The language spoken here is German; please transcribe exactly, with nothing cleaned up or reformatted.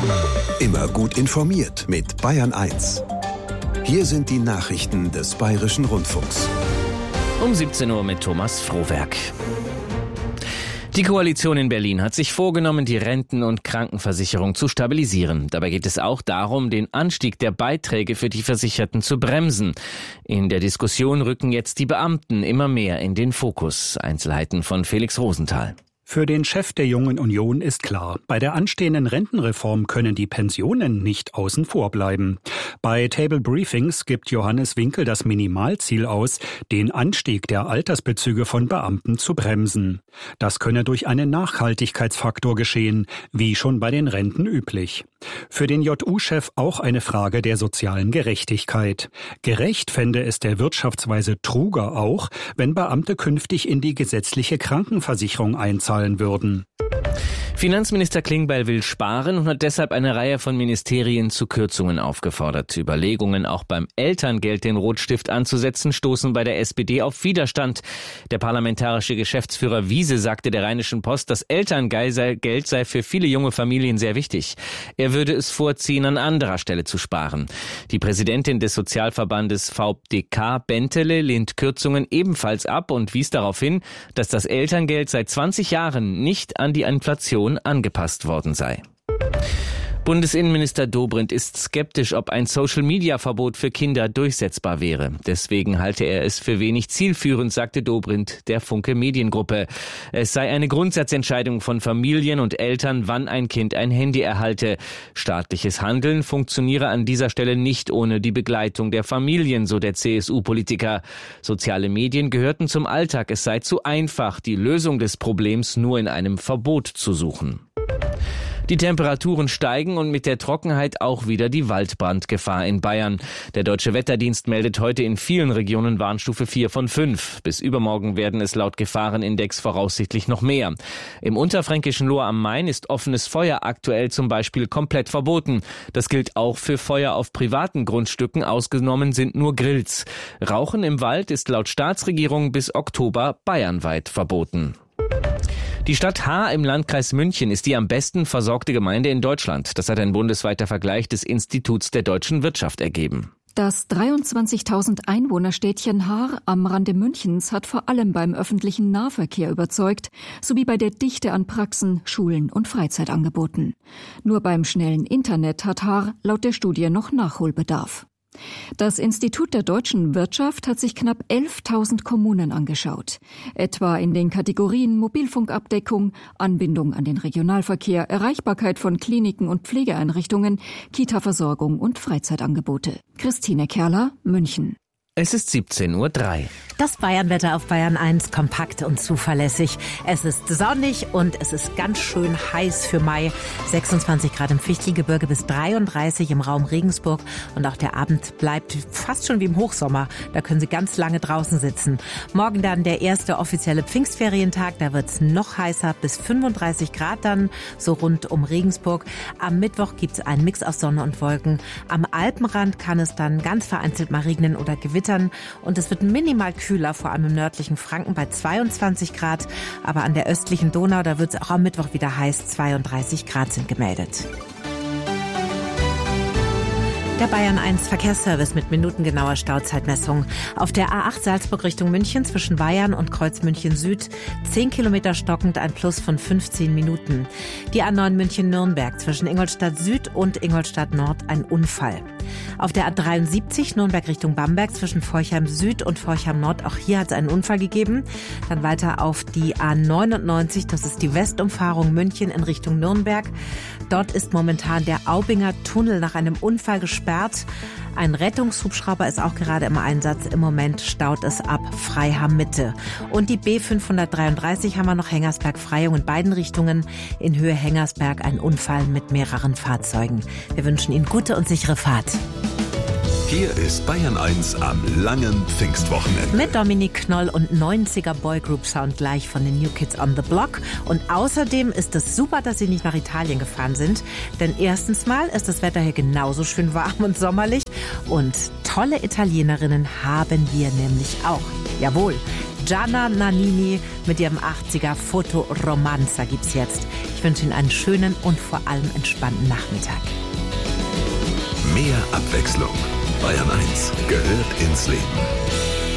Immer gut informiert mit Bayern eins. Hier sind die Nachrichten des Bayerischen Rundfunks. Um siebzehn Uhr mit Thomas Frohwerk. Die Koalition in Berlin hat sich vorgenommen, die Renten- und Krankenversicherung zu stabilisieren. Dabei geht es auch darum, den Anstieg der Beiträge für die Versicherten zu bremsen. In der Diskussion rücken jetzt die Beamten immer mehr in den Fokus. Einzelheiten von Felix Rosenthal. Für den Chef der Jungen Union ist klar, bei der anstehenden Rentenreform können die Pensionen nicht außen vor bleiben. Bei Table Briefings gibt Johannes Winkel das Minimalziel aus, den Anstieg der Altersbezüge von Beamten zu bremsen. Das könne durch einen Nachhaltigkeitsfaktor geschehen, wie schon bei den Renten üblich. Für den J U-Chef auch eine Frage der sozialen Gerechtigkeit. Gerecht fände es der Wirtschaftsweise Truger auch, wenn Beamte künftig in die gesetzliche Krankenversicherung einzahlen würden. Finanzminister Klingbeil will sparen und hat deshalb eine Reihe von Ministerien zu Kürzungen aufgefordert. Überlegungen, auch beim Elterngeld den Rotstift anzusetzen, stoßen bei der S P D auf Widerstand. Der parlamentarische Geschäftsführer Wiese sagte der Rheinischen Post, das Elterngeld sei für viele junge Familien sehr wichtig. Er würde es vorziehen, an anderer Stelle zu sparen. Die Präsidentin des Sozialverbandes V D K, Bentele, lehnt Kürzungen ebenfalls ab und wies darauf hin, dass das Elterngeld seit zwanzig Jahren nicht an die Inflation angepasst worden sei. Bundesinnenminister Dobrindt ist skeptisch, ob ein Social-Media-Verbot für Kinder durchsetzbar wäre. Deswegen halte er es für wenig zielführend, sagte Dobrindt der Funke Mediengruppe. Es sei eine Grundsatzentscheidung von Familien und Eltern, wann ein Kind ein Handy erhalte. Staatliches Handeln funktioniere an dieser Stelle nicht ohne die Begleitung der Familien, so der C S U-Politiker. Soziale Medien gehörten zum Alltag. Es sei zu einfach, die Lösung des Problems nur in einem Verbot zu suchen. Die Temperaturen steigen und mit der Trockenheit auch wieder die Waldbrandgefahr in Bayern. Der Deutsche Wetterdienst meldet heute in vielen Regionen Warnstufe vier von fünf. Bis übermorgen werden es laut Gefahrenindex voraussichtlich noch mehr. Im unterfränkischen Lohr am Main ist offenes Feuer aktuell zum Beispiel komplett verboten. Das gilt auch für Feuer auf privaten Grundstücken, ausgenommen sind nur Grills. Rauchen im Wald ist laut Staatsregierung bis Oktober bayernweit verboten. Die Stadt Haar im Landkreis München ist die am besten versorgte Gemeinde in Deutschland. Das hat ein bundesweiter Vergleich des Instituts der deutschen Wirtschaft ergeben. Das dreiundzwanzigtausend Einwohnerstädtchen Haar am Rande Münchens hat vor allem beim öffentlichen Nahverkehr überzeugt, sowie bei der Dichte an Praxen, Schulen und Freizeitangeboten. Nur beim schnellen Internet hat Haar laut der Studie noch Nachholbedarf. Das Institut der deutschen Wirtschaft hat sich knapp elftausend Kommunen angeschaut, etwa in den Kategorien Mobilfunkabdeckung, Anbindung an den Regionalverkehr, Erreichbarkeit von Kliniken und Pflegeeinrichtungen, Kita-Versorgung und Freizeitangebote. Christine Kerler, München. Es ist siebzehn Uhr drei. Das Bayernwetter auf Bayern eins, kompakt und zuverlässig. Es ist sonnig und es ist ganz schön heiß für Mai. sechsundzwanzig Grad im Fichtelgebirge bis dreiunddreißig im Raum Regensburg. Und auch der Abend bleibt fast schon wie im Hochsommer. Da können Sie ganz lange draußen sitzen. Morgen dann der erste offizielle Pfingstferientag. Da wird es noch heißer, bis fünfunddreißig Grad dann, so rund um Regensburg. Am Mittwoch gibt es einen Mix aus Sonne und Wolken. Am Alpenrand kann es dann ganz vereinzelt mal regnen oder gewittern. Und es wird minimal kühler, vor allem im nördlichen Franken bei zweiundzwanzig Grad. Aber an der östlichen Donau, da wird es auch am Mittwoch wieder heiß. zweiunddreißig Grad sind gemeldet. Der Bayern eins Verkehrsservice mit minutengenauer Stauzeitmessung. Auf der A acht Salzburg Richtung München zwischen Bayern und Kreuz München Süd zehn Kilometer stockend, ein Plus von fünfzehn Minuten. Die A neun München-Nürnberg zwischen Ingolstadt Süd und Ingolstadt Nord ein Unfall. Auf der A dreiundsiebzig Nürnberg Richtung Bamberg zwischen Forchheim Süd und Forchheim Nord, auch hier hat es einen Unfall gegeben. Dann weiter auf die A neunundneunzig, das ist die Westumfahrung München in Richtung Nürnberg. Dort ist momentan der Aubinger Tunnel nach einem Unfall gesperrt. Ein Rettungshubschrauber ist auch gerade im Einsatz. Im Moment staut es ab Freiham Mitte. Und die B fünfhundertdreiunddreißig haben wir noch Hengersberg-Freyung in beiden Richtungen. In Höhe Hengersberg ein Unfall mit mehreren Fahrzeugen. Wir wünschen Ihnen gute und sichere Fahrt. Hier ist Bayern eins am langen Pfingstwochenende. Mit Dominik Knoll und neunziger Boygroup Sound gleich von den New Kids on the Block. Und außerdem ist es super, dass Sie nicht nach Italien gefahren sind. Denn erstens mal ist das Wetter hier genauso schön warm und sommerlich. Und tolle Italienerinnen haben wir nämlich auch. Jawohl, Gianna Nannini mit ihrem achtziger Fotoromanza gibt's jetzt. Ich Ich wünsche Ihnen einen schönen und vor allem entspannten Nachmittag. Mehr Abwechslung. Bayern eins gehört ins Leben.